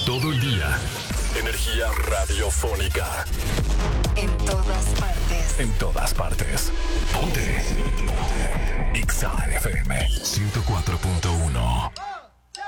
Todo el día. Energía radiofónica. En todas partes. En todas partes. Ponte. Exa FM 104.9.